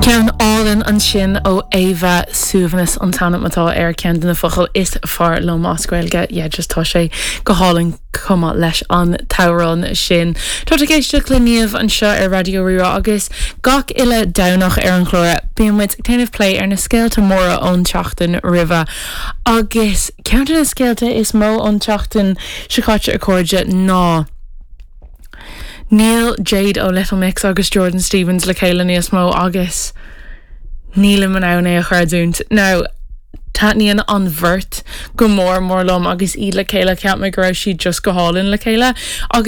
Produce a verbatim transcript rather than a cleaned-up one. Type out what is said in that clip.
Ceann álan an sin ó Éva Suaimhneas an tanna matá ar cean na fochail is far lo máscuilge yeah, just tá sé go hálan cuma leis an tárán sin. Tá a géiste cliníomh an seo ar Radio Ríra agus gach ile danach ar an chlóra bíamid taanamh play ar na scéalta móra ón teachtain riva agus ceantar na scéalta is mó ón teachtain sicáte a cóide ná Neil Jade ó Little Mix agus Jordan Stevens le chéile níos mó agus Níl man ána a chuirúnt. Now, táníon an bhirt go mór mór lom agus iad le chéile ceap me go raibh siad just go hálinn le chéile agus